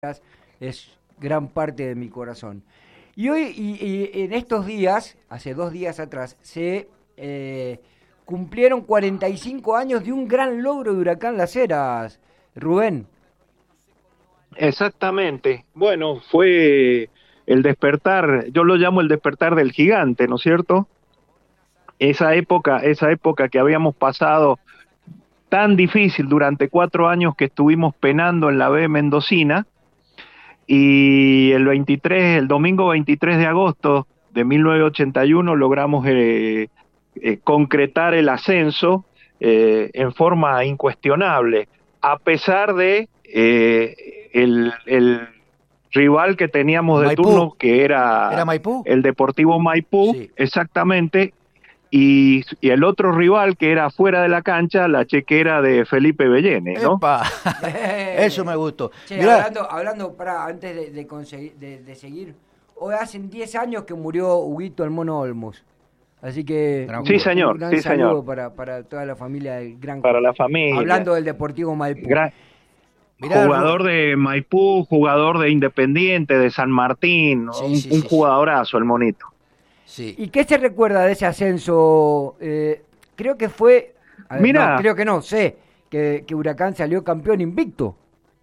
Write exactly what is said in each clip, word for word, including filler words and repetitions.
es gran parte de mi corazón. Y hoy, y, y en estos días, hace dos días atrás, se eh, cumplieron cuarenta y cinco años de un gran logro de Huracán Las Heras, Rubén. Exactamente. Bueno, fue el despertar, yo lo llamo el despertar del gigante, ¿no es cierto? Esa época, esa época que habíamos pasado tan difícil durante cuatro años que estuvimos penando en la B mendocina, y el veintitrés, el domingo veintitrés de agosto de mil novecientos ochenta y uno logramos eh, eh, concretar el ascenso eh, en forma incuestionable, a pesar de eh, el, el rival que teníamos de Maipú. turno, que era, ¿Era Maipú? el Deportivo Maipú, Sí. exactamente, y, y el otro rival que era fuera de la cancha, la chequera de Felipe Bellene, ¿no? ¡Epa! Eso me gustó. Che, Mirá, hablando, hablando para antes de, de, conseguir, de, de seguir, hoy hacen diez años que murió Huguito el Mono Olmos. Así que un, Sí, señor, un gran sí, saludo señor. Para, para toda la familia del gran. Para la familia. Hablando del Deportivo Maipú. Gran, mirá, jugador de Maipú, jugador de Independiente, de San Martín, Sí, un, sí, un sí, jugadorazo el monito. sí. ¿Y qué se recuerda de ese ascenso? Eh, creo que fue, a ver, Mirá. no, creo que no, sé, que, que Huracán salió campeón invicto.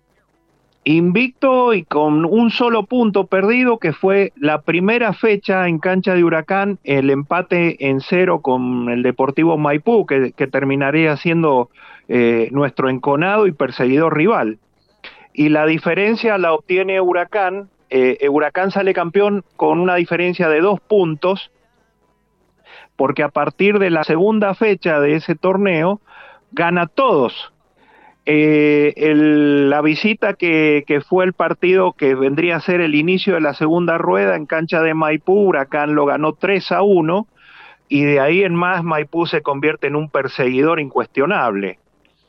Invicto y con un solo punto perdido, que fue la primera fecha en cancha de Huracán, el empate en cero con el Deportivo Maipú, que, que terminaría siendo eh, nuestro enconado y perseguidor rival. Y la diferencia la obtiene Huracán. Eh, Huracán sale campeón con una diferencia de dos puntos, porque a partir de la segunda fecha de ese torneo gana todos. Eh, el, la visita que, que fue el partido que vendría a ser el inicio de la segunda rueda en cancha de Maipú, Huracán lo ganó tres a uno, y de ahí en más Maipú se convierte en un perseguidor incuestionable.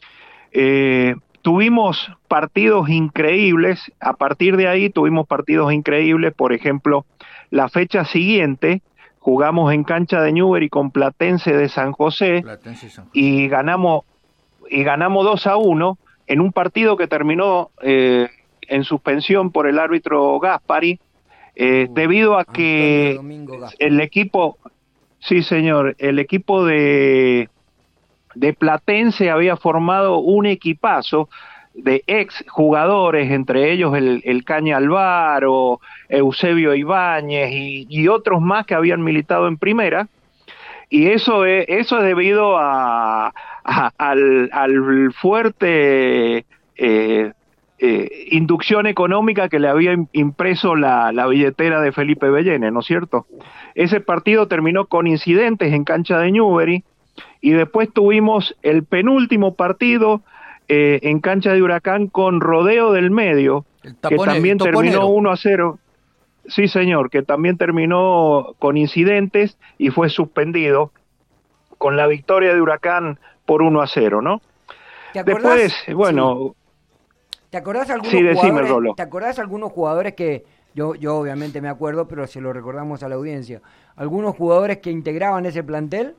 Eh, tuvimos partidos increíbles, a partir de ahí tuvimos partidos increíbles, por ejemplo, la fecha siguiente jugamos en cancha de Newbery con Platense de San José, Platense San José. y ganamos y ganamos dos a uno en un partido que terminó eh, en suspensión por el árbitro Gaspari, eh, Uh, debido a Antonio que Domingo Gaspari. el equipo, sí señor, el equipo de, de Platense había formado un equipazo de ex jugadores, entre ellos el, el Caña Alvaro, Eusebio Ibáñez y, y otros más que habían militado en primera. Y eso es, eso es debido a, a al, al fuerte eh, eh, inducción económica que le había impreso la, la billetera de Felipe Bellene, ¿no es cierto? Ese partido terminó con incidentes en cancha de Newbery, y después tuvimos el penúltimo partido eh, en cancha de Huracán con Rodeo del Medio, El que tapone- también el toponero. terminó uno a cero. Sí, señor, que también terminó con incidentes y fue suspendido, con la victoria de Huracán por uno a cero, ¿no? ¿Te acordás? Después, bueno, ¿Te acordás algunos sí, decime, jugadores? Rolo. ¿Te acordás algunos jugadores que yo yo obviamente me acuerdo, pero se lo recordamos a la audiencia? ¿Algunos jugadores que integraban ese plantel?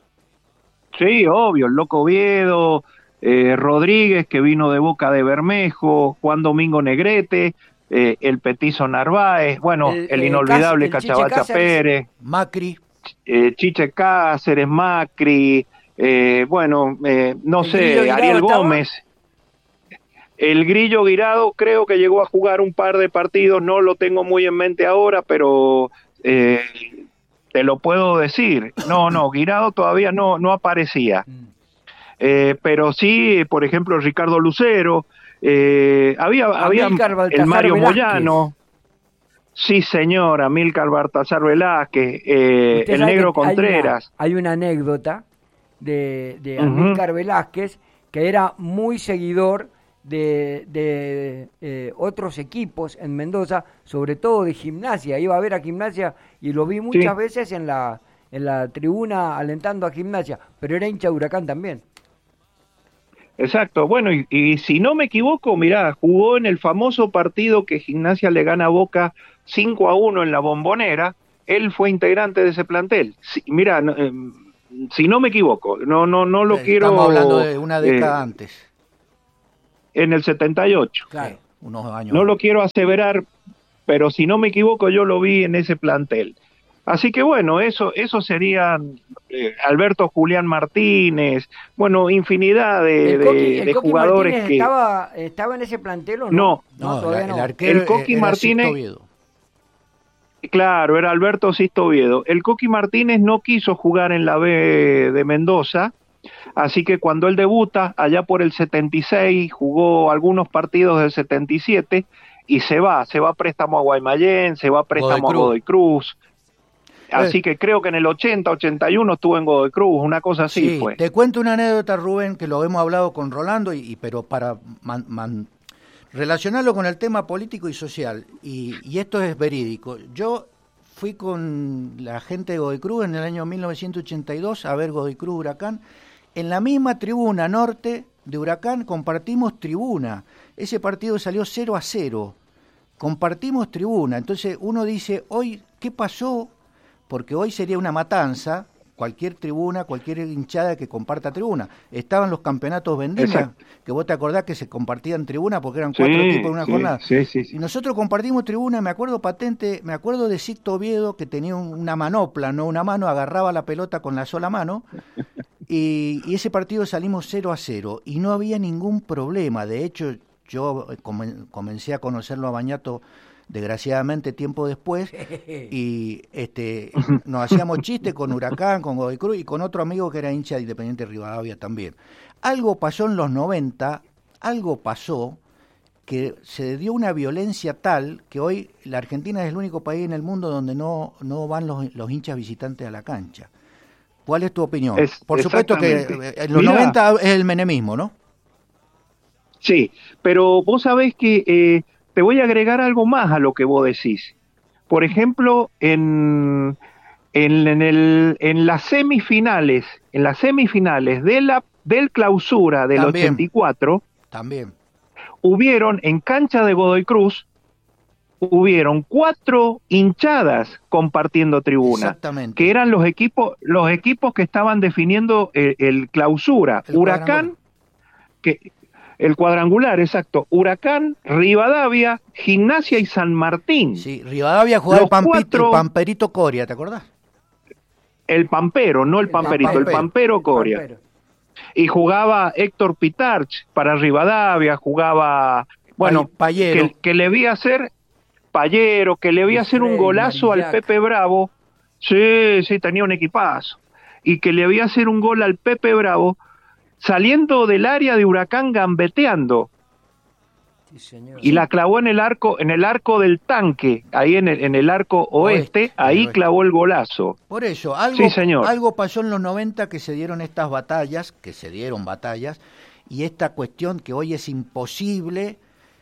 Sí, obvio, el Loco Oviedo, eh, Rodríguez, que vino de Boca de Bermejo, Juan Domingo Negrete, eh, el Petizo Narváez, bueno, El- el, eh, inolvidable Cas- el Chiche Cachabacha Cáceres. Pérez, Macri. eh, Chiche Cáceres, Macri, eh, bueno, eh, no ¿El Grillo sé, Guirao Ariel estaba? Gómez. El Grillo Guirado creo que llegó a jugar un par de partidos, no lo tengo muy en mente ahora, pero eh, te lo puedo decir. No, no, Guirado todavía no, no aparecía. Eh, pero sí, por ejemplo, Ricardo Lucero, eh, había, había Amílcar Baltazar el Mario Velázquez. Moyano, sí señor, Amílcar Baltazar Velázquez, eh, Usted el sabe Negro que hay una- Contreras. Hay una, anécdota de, de Ujú. Amílcar Velázquez, que era muy seguidor de, de eh, otros equipos en Mendoza, sobre todo de Gimnasia. Iba a ver a Gimnasia y lo vi muchas Sí. veces en la, en la tribuna alentando a Gimnasia, pero era hincha de Huracán también. Exacto, bueno, y, y si no me equivoco, mirá, jugó en el famoso partido que Gimnasia le gana a Boca cinco a uno en la Bombonera, él fue integrante de ese plantel. Sí, mirá, no, eh, si no me equivoco, no no no lo Eh, quiero... Estamos hablando de una década eh, antes. en el setenta y ocho. Claro. unos años. No lo quiero aseverar, pero si no me equivoco yo lo vi en ese plantel. Así que bueno, eso eso serían eh, Alberto Julián Martínez, bueno, infinidad de, ¿El Coqui, de, el de Coqui jugadores Martínez que... estaba, estaba en ese plantel o no? No, No, todavía la- no. el arquero El Coqui era Martínez- Sixto Oviedo. Claro, era Alberto Sisto Oviedo. El Coqui Martínez no quiso jugar en la B de Mendoza, así que cuando él debuta, allá por el setenta y seis, jugó algunos partidos del setenta y siete y se va, se va a préstamo a Guaymallén, se va a préstamo Godoy a Godoy Cruz. Así Eh. que creo que en el ochenta, ochenta y uno estuvo en Godoy Cruz, una cosa así Sí, fue. te cuento una anécdota, Rubén, que lo hemos hablado con Rolando, y, y- pero para man- man- relacionarlo con el tema político y social, y, y esto es verídico. Yo fui con la gente de Godoy Cruz en el año mil novecientos ochenta y dos a ver Godoy Cruz Huracán. En la misma tribuna norte de Huracán compartimos tribuna. Ese partido salió cero a cero. Compartimos tribuna. Entonces uno dice, hoy, ¿qué pasó? Porque hoy sería una matanza, cualquier tribuna, cualquier hinchada que comparta tribuna. Estaban los campeonatos vendimia, Exacto. que vos te acordás que se compartían tribuna porque eran cuatro Sí, equipos en una sí, jornada. sí, sí, sí. Y nosotros compartimos tribuna, me acuerdo patente, me acuerdo de Sixto Oviedo, que tenía un- una manopla, no una mano, agarraba la pelota con la sola mano, y, y ese partido salimos cero a cero, y no había ningún problema. De hecho, yo eh, comen- comencé a conocerlo a Bañato, desgraciadamente, tiempo después, y este nos hacíamos chistes con Huracán, con Godoy Cruz y con otro amigo que era hincha de Independiente Rivadavia también. Algo pasó en los noventa, algo pasó que se dio una violencia tal que hoy la Argentina es el único país en el mundo donde no, no van los, los hinchas visitantes a la cancha. ¿Cuál es tu opinión? Es- Por supuesto que exactamente. en los Mirá. noventa es el menemismo, ¿no? Sí, pero vos sabés que eh, te voy a agregar algo más a lo que vos decís. Por ejemplo, en, en, en, el, en las semifinales, en las semifinales de la, del clausura del También. ochenta y cuatro, También. hubieron en cancha de Godoy Cruz, hubieron cuatro hinchadas compartiendo tribuna, Exactamente. que eran los equipos, los equipos que estaban definiendo el, el clausura. El Huracán, que el cuadrangular, exacto. Huracán, Rivadavia, Gimnasia y San Martín. Sí, Rivadavia jugaba Los el, Pampito, cuatro- el Pamperito Coria, ¿te acordás? El Pampero, no el Pamperito, el Pampero. Pampero Coria. Pampero. Y jugaba Héctor Pitarch para Rivadavia, jugaba, bueno, Pay- Payero. que, que le vi hacer Payero, que le vi Y hacer un Frey, golazo al Marillac. Pepe Bravo. Sí, sí, tenía un equipazo. Y que le vi hacer un gol al Pepe Bravo saliendo del área de Huracán gambeteando. Sí, señor. Y la clavó en el arco, en el arco del tanque, ahí en el, en el arco oeste, Oeste, ahí oeste. clavó el golazo. Por eso, algo, Sí, señor. algo pasó en los noventa que se dieron estas batallas, que se dieron batallas, y esta cuestión que hoy es imposible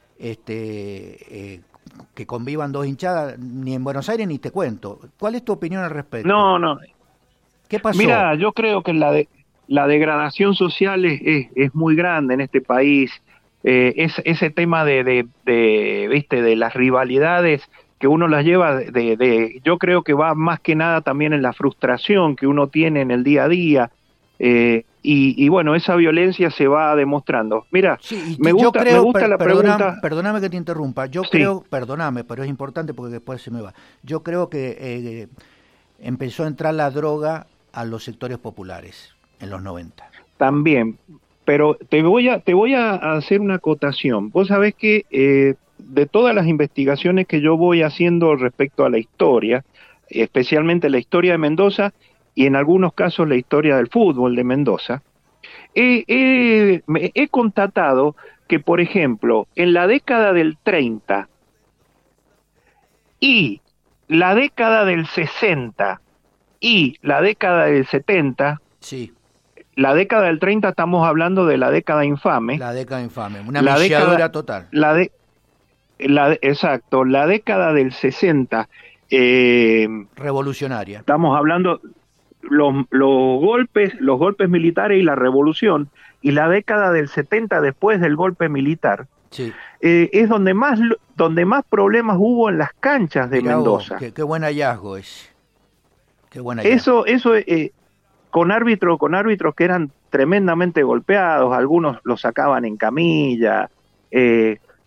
este, eh, que convivan dos hinchadas, ni en Buenos Aires ni te cuento. ¿Cuál es tu opinión al respecto? No, no. ¿Qué pasó? Mira, yo creo que la de, la degradación social es, es, es muy grande en este país. Eh, es, ese tema de, de, de, viste, de las rivalidades que uno las lleva de, de, de, yo creo que va más que nada también en la frustración que uno tiene en el día a día. Eh, y, y bueno, esa violencia se va demostrando. Mira, Sí, y me yo gusta, creo, me gusta per- la perdona- pregunta. Perdóname que te interrumpa. Yo Sí. creo, perdóname, pero es importante porque después se me va. Yo creo que eh, empezó a entrar la droga a los sectores populares en los noventa. También, pero te voy a te voy a hacer una acotación. Vos sabés que eh, de todas las investigaciones que yo voy haciendo respecto a la historia, especialmente la historia de Mendoza y en algunos casos la historia del fútbol de Mendoza, he, he, me- he constatado que, por ejemplo, en la década del treinta y la década del sesenta y la década del setenta, Sí, la década del treinta estamos hablando de la década infame. la década infame. Una La milladura década- total. La de, la de- exacto, la década del sesenta, eh, Revolucionaria. estamos hablando los, los golpes, los golpes militares y la revolución, y la década del setenta después del golpe militar, Sí. eh, es donde más lo- donde más problemas hubo en las canchas de Mirá vos, Mendoza. qué, qué buen hallazgo es. Qué buen hallazgo. Eso, eso eh, con árbitros, con árbitros que eran tremendamente golpeados, algunos los sacaban en camilla, eh,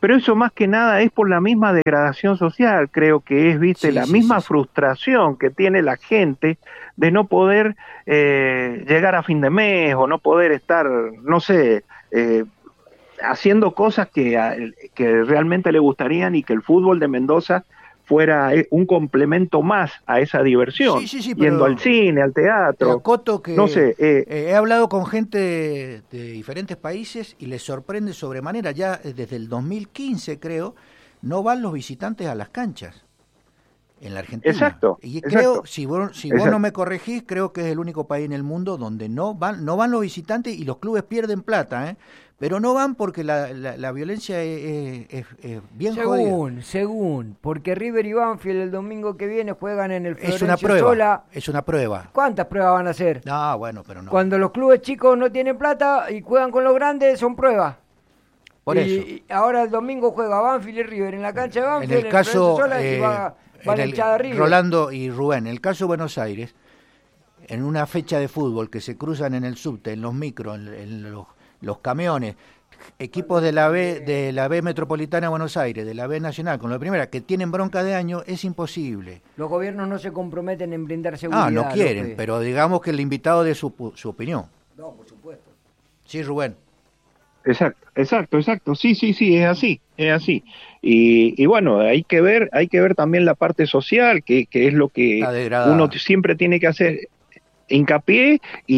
pero eso más que nada es por la misma degradación social, creo que es, viste, Sí, la sí, misma sí, sí. frustración que tiene la gente de no poder eh, llegar a fin de mes o no poder estar, no sé, eh, haciendo cosas que, a- que realmente le gustarían y que el fútbol de Mendoza fuera eh, un complemento más a esa Sí, diversión, sí, sí, yendo al pero cine, al te teatro, acoto no que sé, eh, eh, he hablado con gente de, de diferentes países y les sorprende sobremanera. Ya eh, desde el dos mil quince, creo, no van los visitantes a las canchas en la Argentina. exacto, Y creo, exacto, si vos, si vos no exacto. me corregís, creo que es el único país en el mundo donde no van, no van los visitantes y los clubes pierden plata, ¿eh? Pero no van porque la, la, la violencia es, es- es bien jodida. Según, según, porque River y Banfield el domingo que viene juegan en el Es una Florencio prueba, Sola. es una prueba. ¿Cuántas pruebas van a hacer? No, bueno, pero no. Cuando los clubes chicos no tienen plata y juegan con los grandes, son pruebas. Por y, eso. y ahora el domingo juega Banfield y River en la cancha de En Banfield, el en el Florencio caso, Sola, y eh, va, va en la el- hinchada de River. Rolando y Rubén, en el caso de Buenos Aires, en una fecha de fútbol que se cruzan en el subte, en los micros, en, en los, los camiones, equipos de la B, de la B Metropolitana de Buenos Aires, de la B Nacional, con la primera, que tienen bronca de año, es imposible. Los gobiernos no se comprometen en brindar seguridad. Ah, no quieren, López. pero digamos que el invitado dé su, su opinión. No, por supuesto. Sí, Rubén. Exacto, exacto, exacto. Sí, sí, sí, es así, es así. Y, y bueno, hay que ver, hay que ver también la parte social, que, que es lo que Está uno degradada. siempre tiene que hacer hincapié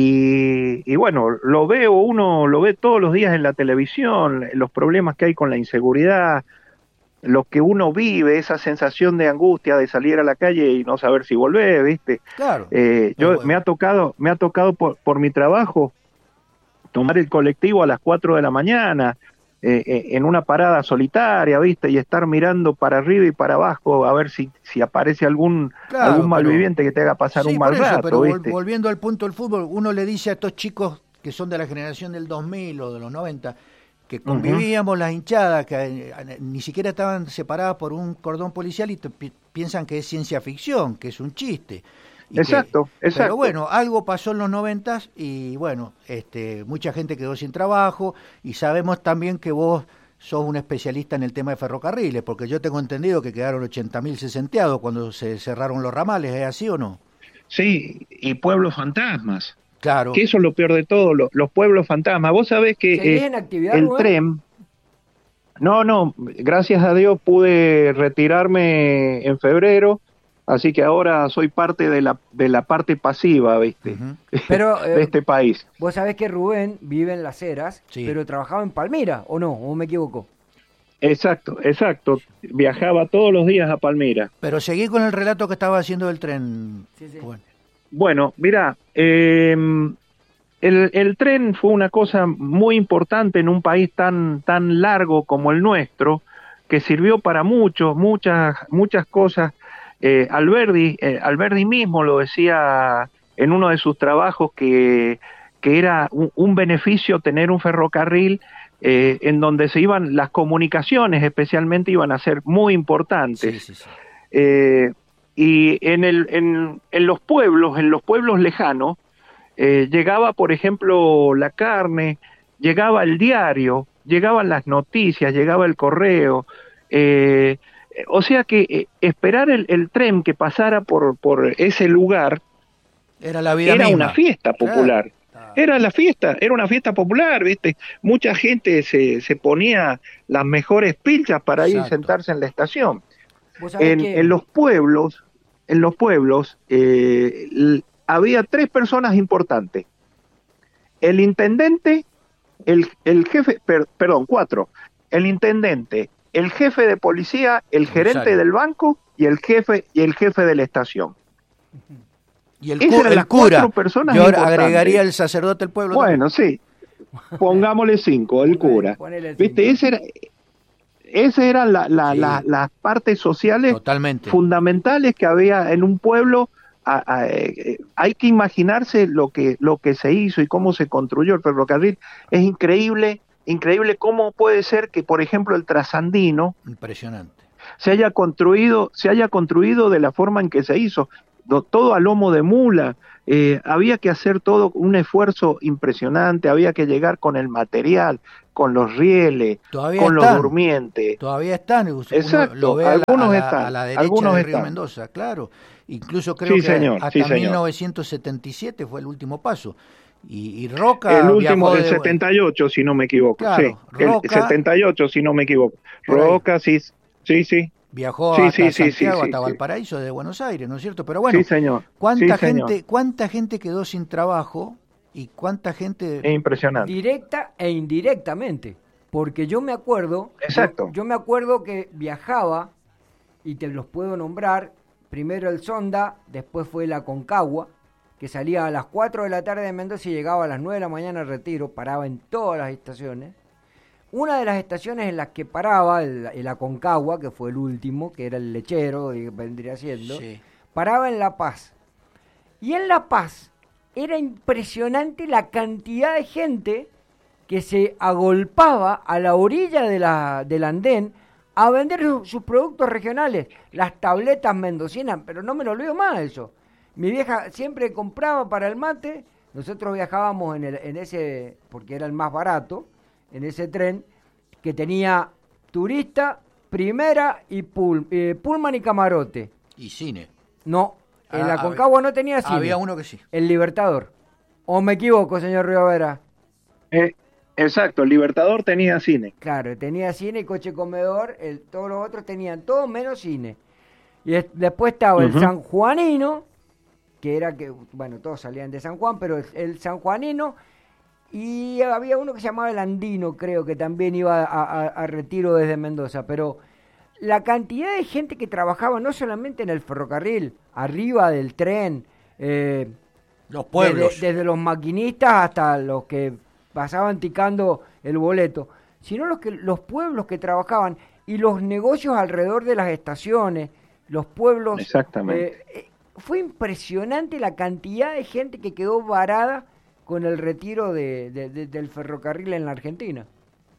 y, y bueno, lo veo, uno lo ve todos los días en la televisión, los problemas que hay con la inseguridad, lo que uno vive, esa sensación de angustia de salir a la calle y no saber si volver, ¿viste? Claro. Eh, No, yo bueno. me ha tocado, me ha tocado por, por mi trabajo tomar el colectivo a las cuatro de la mañana, eh, eh, en una parada solitaria, ¿viste? Y estar mirando para arriba y para abajo a ver si, si aparece algún, Claro, algún pero malviviente que te haga pasar sí, un por mal eso, rato, pero vol- ¿viste? volviendo al punto del fútbol, uno le dice a estos chicos que son de la generación del dos mil o de los noventa, que Ujú. convivíamos las hinchadas, que eh, ni siquiera estaban separadas por un cordón policial y te pi- piensan que es ciencia ficción, que es un chiste. Y que- Exacto, exacto. Pero bueno, algo pasó en los noventas y bueno, este, mucha gente quedó sin trabajo y sabemos también que vos sos un especialista en el tema de ferrocarriles, porque yo tengo entendido que quedaron ochenta mil sesenteados cuando se cerraron los ramales, ¿es así o no? Sí, y pueblos fantasmas, Claro. que eso es lo peor de todo, lo- los pueblos fantasmas. Vos sabés que ¿Seguís eh, en actividad, el Rubén? tren, no, no, gracias a Dios pude retirarme en febrero, así que ahora soy parte de la, de la parte pasiva, ¿viste? Ujú. Pero de eh, este país. vos sabés que Rubén vive en Las Heras, Sí. pero trabajaba en Palmira, ¿o no? ¿O me equivoco? Exacto, exacto. Viajaba todos los días a Palmira. Pero seguí con el relato que estaba haciendo del tren. Sí, sí. Bueno, Bueno, mira, eh, el, el tren fue una cosa muy importante en un país tan, tan largo como el nuestro, que sirvió para muchos, muchas, muchas cosas. Eh, Alberdi, eh, Alberdi mismo lo decía en uno de sus trabajos que, que era un, un beneficio tener un ferrocarril eh, en donde se iban las comunicaciones, especialmente iban a ser muy importantes. sí, sí, sí. Eh, y en, el, en, en los pueblos, en los pueblos lejanos, eh, llegaba, por ejemplo, la carne, llegaba el diario, llegaban las noticias, llegaba el correo. Eh, o sea que eh, esperar el, el tren que pasara por, por ese lugar Era la vida era misma. una fiesta popular. Claro. Era la fiesta, era una fiesta popular, ¿viste? Mucha gente se, se ponía las mejores pilchas para ir a Exacto. sentarse en la estación. Vos sabés En, que en los pueblos, en los pueblos eh, l- había tres personas importantes: el intendente, el, el jefe, per- perdón, cuatro: el intendente, el jefe de policía, el gerente Rosario. del banco y el jefe y el jefe de la estación. Y el, Esas cu- eran el las cura. cuatro personas Yo importantes. agregaría el sacerdote del pueblo. Bueno, sí, pongámosle cinco, el cura. Ponele el ¿Viste? cinco. Ese era, esas eran la- la- Sí. la- las partes también. sociales Totalmente. fundamentales que había en un pueblo. A, a, eh, hay que imaginarse lo que lo que se hizo y cómo se construyó el ferrocarril. Es increíble, increíble cómo puede ser que, por ejemplo, el trasandino Impresionante. se haya construido, se haya construido de la forma en que se hizo. do, todo a lomo de mula. Eh, había que hacer todo un esfuerzo impresionante, había que llegar con el material, con los rieles, todavía con están, los durmientes. Todavía están, uno Exacto, lo ve algunos a la, están, a la derecha algunos de están. Río Mendoza, claro. Incluso creo Sí, que señor, hasta sí, señor. mil novecientos setenta y siete fue el último paso. Y, y Roca El último, viajó el de... setenta y ocho, si no me equivoco. Claro, sí, el Roca, setenta y ocho, si no me equivoco. por ahí. Roca, sí, sí, sí. Viajó Sí, hasta sí, sí, Santiago, sí, sí, hasta sí. Valparaíso, desde Buenos Aires, ¿no es cierto? Pero bueno, Sí, señor. ¿cuánta Sí, gente, señor. cuánta gente quedó sin trabajo y cuánta gente... Es impresionante. Directa e indirectamente. Porque yo me acuerdo, Exacto. yo, yo me acuerdo que viajaba, y te los puedo nombrar, primero el Sonda, después fue la Concagua, que salía a las cuatro de la tarde de Mendoza y llegaba a las nueve de la mañana al Retiro, paraba en todas las estaciones. Una de las estaciones en las que paraba, el, el Aconcagua, que fue el último, que era el lechero, que vendría siendo, Sí. paraba en La Paz. Y en La Paz era impresionante la cantidad de gente que se agolpaba a la orilla de la, del andén a vender su, sus productos regionales, las tabletas mendocinas, pero no me lo olvido más eso. Mi vieja siempre compraba para el mate, nosotros viajábamos en, el, en ese, porque era el más barato, en ese tren que tenía turista, primera y pul, eh, pullman y camarote. Y cine. No, en Ah, la Concagua no tenía cine. Había uno que sí. El Libertador. ¿O me equivoco, señor Rivera? Eh, exacto, el Libertador tenía cine. Claro, tenía cine y coche comedor, el, todos los otros tenían todo menos cine. Y es, después estaba Uh-huh. el sanjuanino, que era que, bueno, todos salían de San Juan, pero el, el sanjuanino, y había uno que se llamaba el andino, creo, que también iba a, a, a Retiro desde Mendoza, pero la cantidad de gente que trabajaba no solamente en el ferrocarril, arriba del tren, eh, Los pueblos. Desde, desde los maquinistas hasta los que pasaban ticando el boleto, sino los que los pueblos que trabajaban y los negocios alrededor de las estaciones, los pueblos. Exactamente. Eh, fue impresionante la cantidad de gente que quedó varada con el retiro de, de, de, del ferrocarril en la Argentina.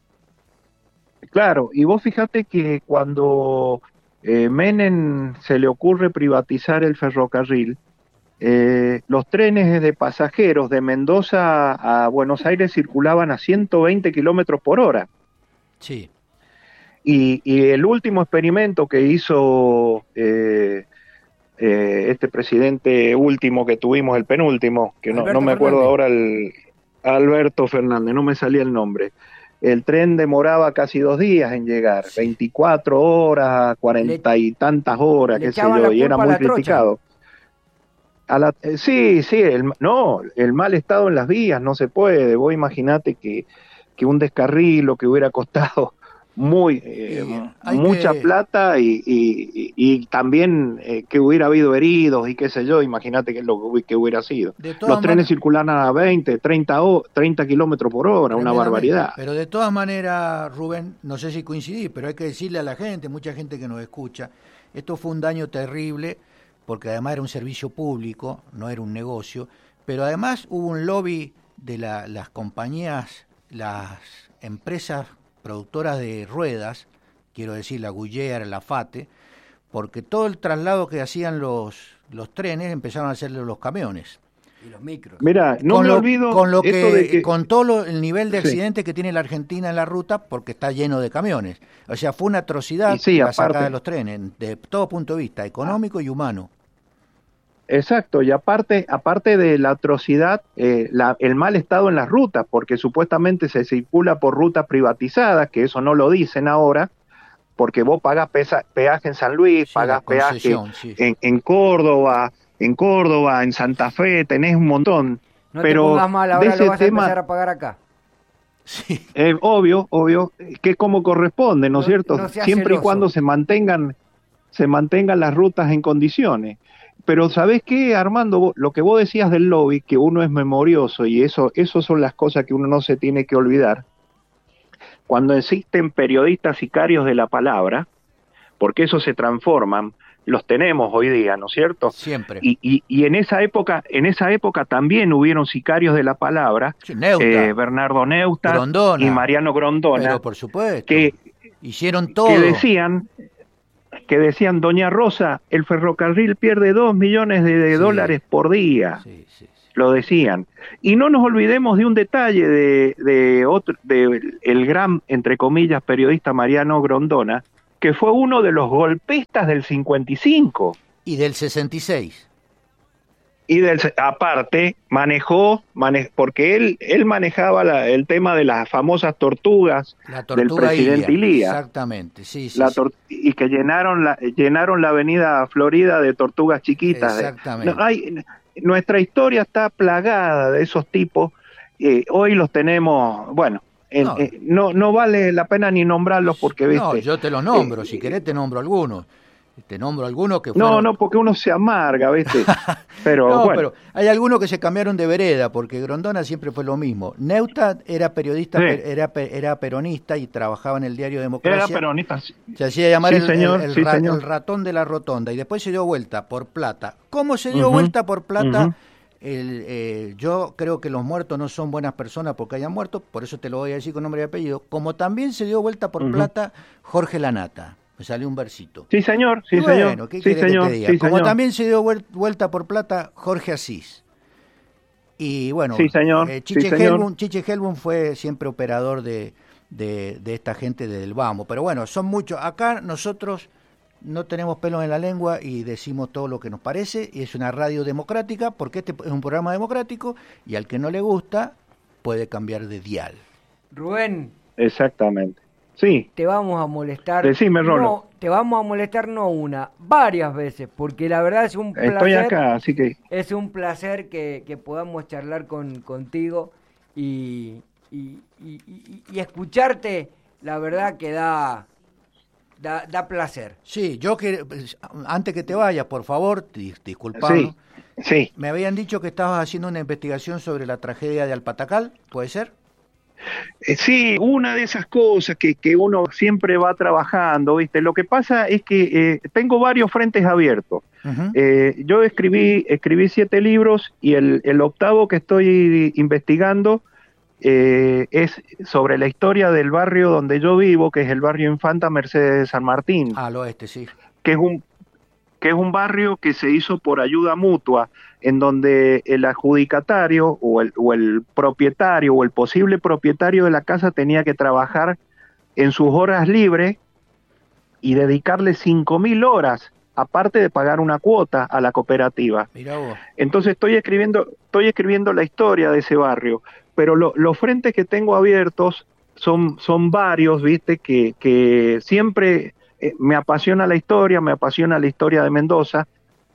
Claro, y vos fíjate que cuando eh, Menem se le ocurre privatizar el ferrocarril, eh, los trenes de pasajeros de Mendoza a Buenos Aires circulaban a ciento veinte kilómetros por hora. Sí. Y, y el último experimento que hizo eh, eh, este presidente último que tuvimos, el penúltimo, que no, no me acuerdo Fernández. ahora, el Alberto Fernández, no me salía el nombre. El tren demoraba casi dos días en llegar, Sí. veinticuatro horas, cuarenta Le- y tantas horas, le qué sé echaban yo, la y era culpa a muy la trocha. criticado. A la, eh, sí, sí, el, no, el mal estado en las vías no se puede. Vos imaginate que, que un descarrilo que hubiera costado muy eh, Y hay mucha que- plata y, y, y, y también eh, que hubiera habido heridos y qué sé yo, imagínate que lo que hubiera sido. De todas Los trenes maneras- circulan a veinte, treinta, o, treinta kilómetros por hora, una Tremendamente. barbaridad. Pero de todas maneras, Rubén, no sé si coincidís, pero hay que decirle a la gente, mucha gente que nos escucha, esto fue un daño terrible, porque además era un servicio público, no era un negocio, pero además hubo un lobby de la, las compañías, las empresas productoras de ruedas, quiero decir la Goodyear, la FATE, porque todo el traslado que hacían los, los trenes empezaron a hacerlo los camiones. Y los micros. Mira, no con me lo, olvido con lo esto que, de que... con todo lo- el nivel de Sí. accidentes que tiene la Argentina en la ruta, porque está lleno de camiones. O sea, fue una atrocidad Y sí, la sacada aparte- de los trenes, de todo punto de vista, económico y humano. Exacto, y aparte, aparte de la atrocidad, eh, la, el mal estado en las rutas, porque supuestamente se circula por rutas privatizadas, que eso no lo dicen ahora, porque vos pagás pesa, peaje en San Luis, Sí, pagás la peaje concesión, sí. en, en Córdoba, en Córdoba, en Santa Fe, tenés un montón. No pero te pongas mal, de ahora ese lo vas tema, a empezar a pagar acá. Sí. eh, obvio, obvio, que es como corresponde, ¿no es No- cierto? no seas Siempre y celoso. cuando se mantengan, se mantengan las rutas en condiciones. Pero ¿sabés qué, Armando? Vos- Lo que vos decías del lobby, que uno es memorioso y eso, eso son las cosas que uno no se tiene que olvidar. Cuando existen periodistas sicarios de la palabra, porque eso se transforman, los tenemos hoy día, ¿no es cierto? Siempre. Y, y, y en esa época, en esa época también hubieron sicarios de la palabra, Sí, Neuta, eh, Bernardo Neustadt Grondona. y Mariano Grondona, pero por supuesto. que, Hicieron todo. que decían, que decían, Doña Rosa, el ferrocarril pierde dos millones de, de sí, dólares por día. Sí, sí, sí. Lo decían. Y no nos olvidemos de un detalle de, de, otro, de el gran, entre comillas, periodista Mariano Grondona, que fue uno de los golpistas del cincuenta y cinco. Y del sesenta y seis. Y del, aparte, manejó, mane, porque él él manejaba la, el tema de las famosas tortugas la tortuga del presidente Ilía. Ilía. Exactamente, sí, sí, la sí. Y que llenaron la, llenaron la avenida Florida de tortugas chiquitas. Exactamente. No, hay, nuestra historia está plagada de esos tipos. Eh, hoy los tenemos, bueno, en, no. Eh, no no vale la pena ni nombrarlos porque, ¿viste? No, yo te los nombro, eh, si querés te nombro algunos. Te nombro algunos que fueron... No, no, porque uno se amarga, ¿viste? Pero, no, bueno. pero hay algunos que se cambiaron de vereda, porque Grondona siempre fue lo mismo. Neustadt era periodista, sí. era, era peronista y trabajaba en el diario Democracia. Era peronista, sí. Se hacía llamar sí, el, señor, el, el, sí, ra, señor. el ratón de la rotonda, y después se dio vuelta por plata. ¿Cómo se dio uh-huh. vuelta por plata? Uh-huh. El, eh, yo creo que los muertos no son buenas personas porque hayan muerto, por eso te lo voy a decir con nombre y apellido. Como también se dio vuelta por uh-huh. plata Jorge Lanata. Me salió un versito. Sí, señor, sí, bueno, señor. ¿qué sí, señor, que te diga? sí, Como señor. también se dio vuelta por plata Jorge Asís. Y bueno, sí, señor, eh, Chiche, sí, señor. Helbun, Chiche Helbun fue siempre operador de, de, de esta gente del Vamo. Pero bueno, son muchos. Acá nosotros no tenemos pelos en la lengua y decimos todo lo que nos parece. Y es una radio democrática porque este es un programa democrático y al que no le gusta puede cambiar de dial. Rubén. Exactamente. Sí. Te vamos a molestar. Decime, Rolo. No, te vamos a molestar no una, varias veces, porque la verdad es un placer. Estoy acá, así que... Es un placer que, que podamos charlar con, contigo y, y, y, y, y escucharte, la verdad que da, da, da placer. Sí, yo que antes que te vayas, por favor, disculpame. Sí, sí. Me habían dicho que estabas haciendo una investigación sobre la tragedia de Alpatacal, ¿puede ser? Sí, una de esas cosas que, que uno siempre va trabajando, ¿viste? Lo que pasa es que eh, tengo varios frentes abiertos. Uh-huh. Eh, yo escribí escribí siete libros y el, el octavo que estoy investigando eh, es sobre la historia del barrio donde yo vivo, que es el barrio Infanta Mercedes de San Martín. Al oeste, sí. Que es un que es un barrio que se hizo por ayuda mutua, en donde el adjudicatario o el, o el propietario o el posible propietario de la casa tenía que trabajar en sus horas libres y dedicarle cinco mil horas, aparte de pagar una cuota a la cooperativa. Mirá vos. Entonces estoy escribiendo, estoy escribiendo la historia de ese barrio, pero lo, los frentes que tengo abiertos son, son varios, viste, que, que siempre... Eh, me apasiona la historia, me apasiona la historia de Mendoza,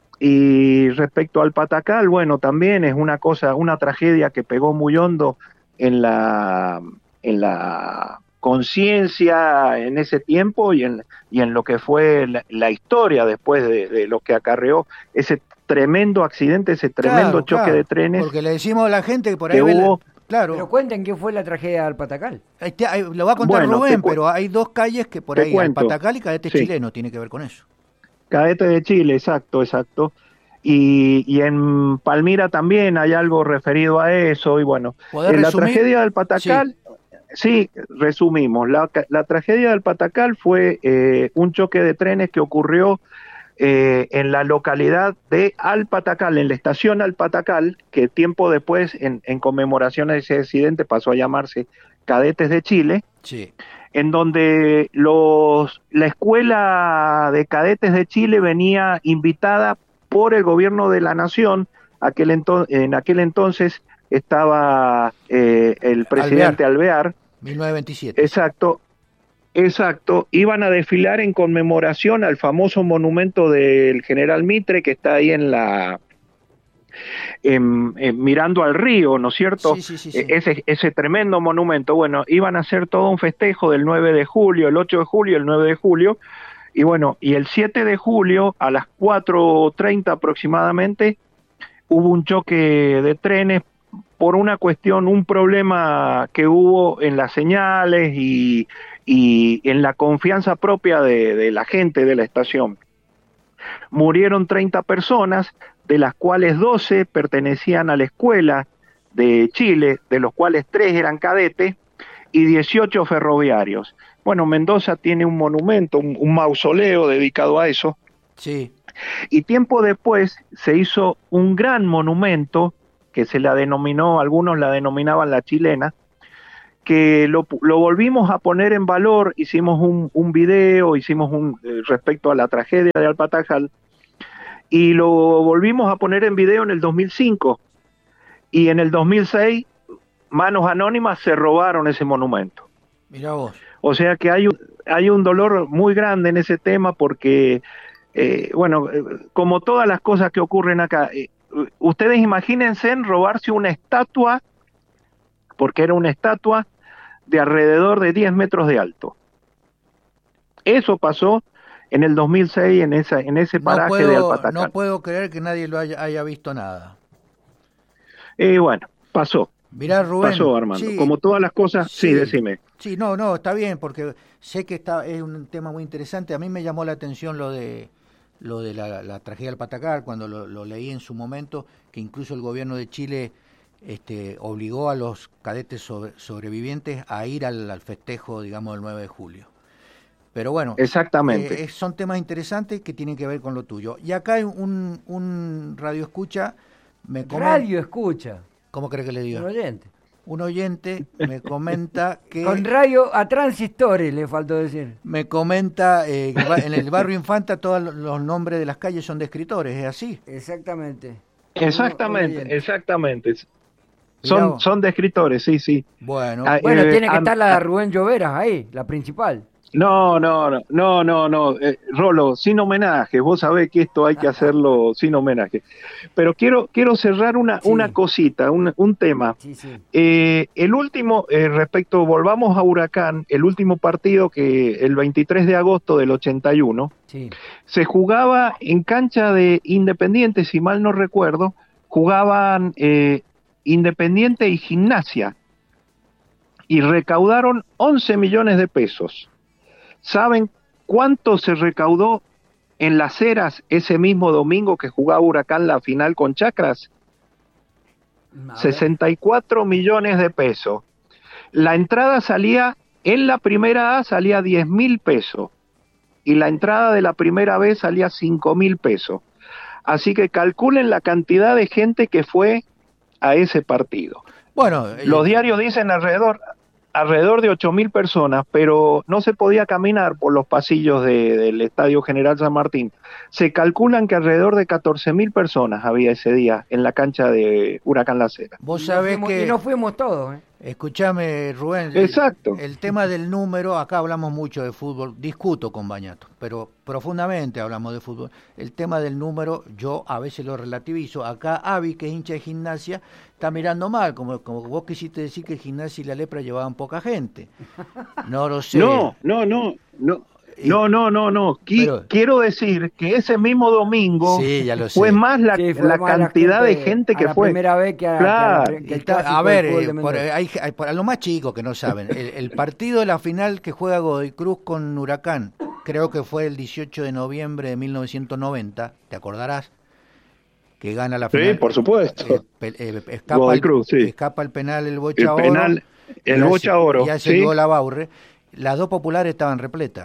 y respecto al Patacal, bueno, también es una cosa, una tragedia que pegó muy hondo en la, en la conciencia en ese tiempo y en, y en lo que fue la, la historia después de, de lo que acarreó ese tremendo accidente, ese tremendo claro, choque claro, de trenes. Porque le decimos a la gente que por ahí... Que hubo, Claro. Pero cuenten qué fue la tragedia del Patacal. Este, hay, lo va a contar bueno, Rubén, cu- pero hay dos calles que por ahí, el Patacal y Cadete sí. Chileno, tiene que ver con eso. Cadete de Chile, exacto, exacto. Y, y en Palmira también hay algo referido a eso, y bueno, eh, la tragedia del Patacal, sí, sí resumimos, la, la tragedia del Patacal fue eh, un choque de trenes que ocurrió Eh, en la localidad de Alpatacal, en la estación Alpatacal, que tiempo después, en, en conmemoración a ese accidente, pasó a llamarse Cadetes de Chile, sí. en donde los la escuela de cadetes de Chile venía invitada por el gobierno de la nación. Aquel ento- en aquel entonces estaba eh, el presidente Alvear, Alvear mil novecientos veintisiete. Exacto. Exacto, iban a desfilar en conmemoración al famoso monumento del general Mitre que está ahí en la en, en, mirando al río, ¿no es cierto? Sí, sí, sí, sí. Ese, ese tremendo monumento. Bueno, iban a hacer todo un festejo del nueve de julio, el ocho de julio, el nueve de julio, y bueno, y el siete de julio a las cuatro treinta aproximadamente hubo un choque de trenes por una cuestión, un problema que hubo en las señales y y en la confianza propia de, de la gente de la estación. Murieron treinta personas, de las cuales doce pertenecían a la escuela de Chile, de los cuales tres eran cadetes, y dieciocho ferroviarios. Bueno, Mendoza tiene un monumento, un, un mausoleo dedicado a eso. Sí. Y tiempo después se hizo un gran monumento que se la denominó, algunos la denominaban la chilena, que lo, lo volvimos a poner en valor, hicimos un, un video, hicimos un eh, respecto a la tragedia de Alpatajal, y lo volvimos a poner en video en el dos mil cinco, y en el dos mil seis, manos anónimas se robaron ese monumento. Mirá vos. O sea que hay un, hay un dolor muy grande en ese tema porque, eh, bueno, eh, como todas las cosas que ocurren acá, eh, ustedes imagínense en robarse una estatua, porque era una estatua de alrededor de diez metros de alto. Eso pasó en el dos mil seis en, esa, en ese paraje no puedo, de Alpatajal. No puedo creer que nadie lo haya, haya visto nada. Y eh, bueno, pasó. Mirá, Rubén. Pasó, Armando. Sí, como todas las cosas, sí, sí, decime. Sí, no, no, está bien, porque sé que está, es un tema muy interesante. A mí me llamó la atención lo de lo de la, la tragedia del Patacar, cuando lo, lo leí en su momento, que incluso el gobierno de Chile este, obligó a los cadetes sobre, sobrevivientes a ir al, al festejo, digamos, del nueve de julio. Pero bueno, exactamente. Eh, son temas interesantes que tienen que ver con lo tuyo. Y acá hay un, un radio escucha. Me comenta, radio escucha. ¿Cómo crees que le diga? Un oyente. Un oyente me comenta que... Con radio a transistores, le faltó decir. Me comenta eh, que en el barrio Infanta todos los nombres de las calles son de escritores, ¿es así? Exactamente. Exactamente, exactamente. Son, son de escritores, sí, sí. Bueno, ah, bueno eh, tiene que estar la de Rubén Lloveras ahí, la principal. No, no, no, no, no, no. Eh, Rolo, sin homenaje, vos sabés que esto hay que hacerlo sin homenaje. Pero quiero quiero cerrar una, sí. una cosita, un, un tema. Sí, sí. Eh, el último, eh, respecto, volvamos a Huracán, el último partido que el veintitrés de agosto del ochenta y uno, sí. se jugaba en cancha de Independiente, si mal no recuerdo, jugaban eh, Independiente y Gimnasia, y recaudaron once millones de pesos. ¿Saben cuánto se recaudó en Las Heras ese mismo domingo que jugaba Huracán la final con Chacras? sesenta y cuatro millones de pesos. La entrada salía, en la primera A salía diez mil pesos y la entrada de la primera B salía cinco mil pesos. Así que calculen la cantidad de gente que fue a ese partido. Bueno, los diarios dicen alrededor... alrededor de ocho mil personas, pero no se podía caminar por los pasillos de, del Estadio General San Martín. Se calculan que alrededor de catorce mil personas había ese día en la cancha de Huracán Las Heras. Vos sabés no que... Y no fuimos todos, ¿eh? Escúchame, Rubén. Exacto. El, el tema del número, acá hablamos mucho de fútbol, discuto con Bañato, pero profundamente hablamos de fútbol. El tema del número, yo a veces lo relativizo. Acá Avi, que es hincha de Gimnasia, está mirando mal, como, como vos quisiste decir que el Gimnasia y la Lepra llevaban poca gente. No lo sé. No, no, no, no. No, no, no, no. Qui Pero, quiero decir que ese mismo domingo sí, ya lo fue sé. más la, sí, fue la más cantidad la gente, de gente que a la fue. Primera vez que a, claro. que a, que Está, a ver, eh, por, hay, hay, por, a los más chicos que no saben, el, el partido de la final que juega Godoy Cruz con Huracán, creo que fue el dieciocho de noviembre de mil novecientos noventa, ¿te acordarás? Que gana la final. Sí, por supuesto. Eh, eh, escapa, Godoy el, Cruz, sí. escapa el penal el Bocha el Oro. Penal, el Bocha Oro. Y hace ¿sí? el gol a Baurre. Las dos populares estaban repletas.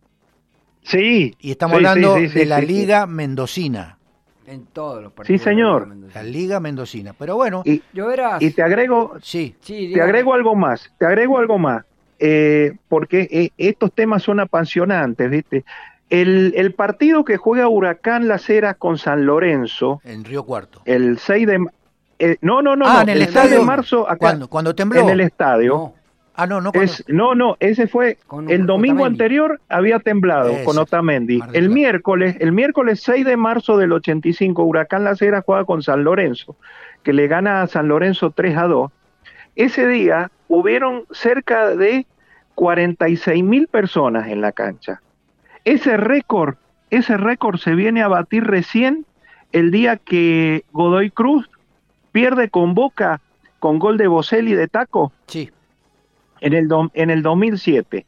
Sí. Y estamos sí, hablando sí, sí, de sí, la sí, Liga sí. Mendocina. En todos los partidos. Sí, señor. La Liga Mendocina. Pero bueno. Y, yo verás. y te agrego, sí. sí te agrego algo más. Te agrego algo más. Eh, porque eh, estos temas son apasionantes, ¿viste? El, el partido que juega Huracán Las Heras con San Lorenzo. En Río Cuarto. El seis de... Eh, no, no, no. Ah, no, en el, el estadio. seis de marzo acá. ¿Cuándo, cuando tembló? En el estadio. No. Ah, no, no. Cuando... Es, no, no, ese fue con el domingo Otamendi. Anterior había temblado Ese, con Otamendi. El Plata. miércoles, el miércoles seis de marzo del ochenta y cinco, Huracán Las Heras juega con San Lorenzo, que le gana a San Lorenzo tres a dos. Ese día hubieron cerca de cuarenta y seis mil personas en la cancha. Ese récord, ese récord se viene a batir recién el día que Godoy Cruz pierde con Boca con gol de Boselli de taco. Sí. En el, do, en el dos mil siete.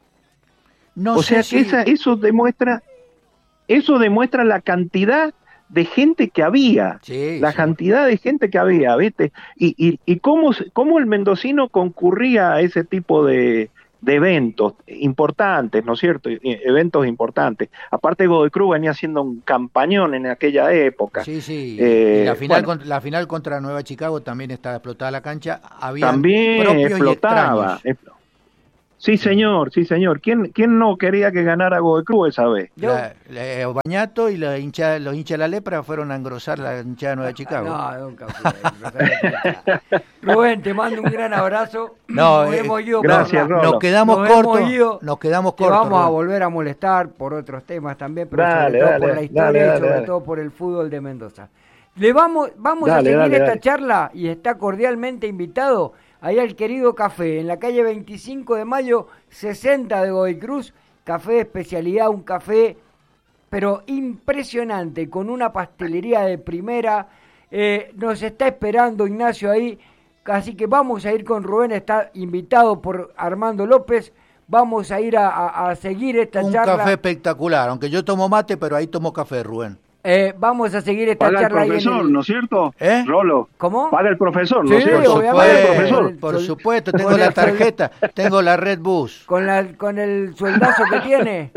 No o sé sea si... que esa, eso demuestra eso demuestra la cantidad de gente que había, Sí, la sí. cantidad de gente que había, ¿viste? Y, y, y cómo, se- cómo el mendocino concurría a ese tipo de, de eventos importantes, ¿no es cierto? E- Eventos importantes. Aparte, Godoy Cruz venía haciendo un campañón en aquella época. Sí, sí, y Eh, la final, bueno, con- la final contra Nueva Chicago también estaba explotada la cancha, habían también propios y explotaba. extraños. eh, Sí, señor, sí, señor. ¿Quién, quién no quería que ganara Godoy Cruz esa vez? Yo- La, la- Obañato y la hincha, los hinchas de la lepra fueron a engrosar la hinchada de Nueva Chicago. No, nunca fue. Rosario Pincha. Rubén, te mando un gran abrazo. No, nos eh, hemos ido gracias, por la- Rolo. Nos quedamos Nos cortos, hemos ido. nos quedamos Te cortos. vamos a Rubén. volver a molestar por otros temas también, pero Dale, sobre todo dale, por la dale, historia dale, y dale, sobre dale. todo por el fútbol de Mendoza. Le vamos, vamos Dale, a seguir dale, esta dale. charla y está cordialmente invitado ahí al querido café, en la calle veinticinco de mayo, sesenta de Godoy Cruz, café de especialidad, un café pero impresionante, con una pastelería de primera. Eh, nos está esperando Ignacio ahí, así que vamos a ir con Rubén, está invitado por Armando López. Vamos a ir a, a- a seguir esta Un charla. café espectacular, aunque yo tomo mate, pero ahí tomo café, Rubén. Eh, vamos a seguir esta Paga el charla ahí en profesor, el- ¿no es cierto? ¿Eh? Rolo. ¿Cómo? Paga el profesor, ¿no Sí, es cierto? obviamente. Paga el Por profesor. el- Por sol- supuesto, por tengo el la sol- tarjeta, tengo la Red Bus. con la con el sueldazo que tiene.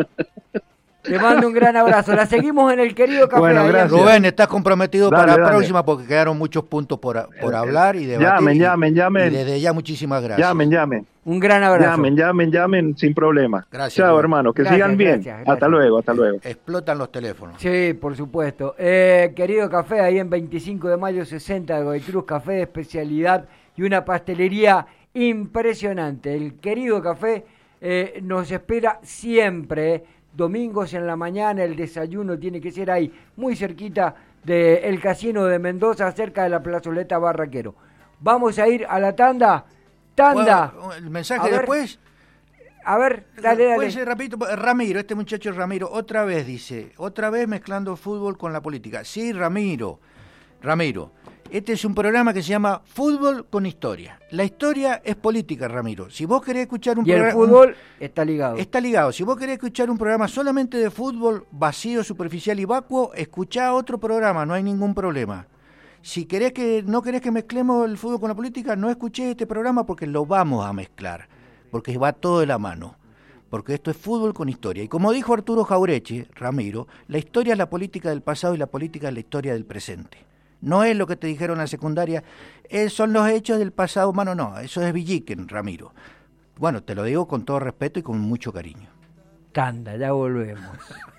Te mando un gran abrazo. La seguimos en el querido café. Bueno, ahí en- gracias. Rubén, estás comprometido Dale, para la dale. próxima porque quedaron muchos puntos por, a- por hablar y debatir. Llamen, y- llamen, llamen. Y desde ya muchísimas gracias. Llamen, llamen. Un gran abrazo. Llamen, llamen, llamen sin problema. Gracias, Chao, Rubén. hermano. Que Gracias, sigan bien. gracias, gracias. Hasta luego, hasta luego. Explotan los teléfonos. Sí, por supuesto. Eh, querido café, ahí en veinticinco de mayo sesenta de Godoy Cruz, café de especialidad y una pastelería impresionante. El querido café eh, nos espera siempre, eh. domingos en la mañana, el desayuno tiene que ser ahí, muy cerquita del Casino de Mendoza, cerca de la plazoleta Barraquero. Vamos a ir a la tanda. Tanda. Bueno, el mensaje A ver, después. A ver, dale, dale. Puede ser rapidito. Ramiro, este muchacho Ramiro, otra vez dice, otra vez mezclando fútbol con la política. Sí, Ramiro, Ramiro, este es un programa que se llama Fútbol con Historia. La historia es política, Ramiro. Si vos querés escuchar un Y el programa... fútbol está ligado. Está ligado. Si vos querés escuchar un programa solamente de fútbol vacío, superficial y vacuo, escuchá otro programa, no hay ningún problema. Si querés que no querés que mezclemos el fútbol con la política, no escuché este programa porque lo vamos a mezclar, porque va todo de la mano, porque esto es fútbol con historia. Y como dijo Arturo Jaureche, Ramiro, la historia es la política del pasado y la política es la historia del presente. No es lo que te dijeron en la secundaria, eh, son los hechos del pasado humano, no, eso es Villiquen, Ramiro. Bueno, te lo digo con todo respeto y con mucho cariño. Tanda, ya volvemos.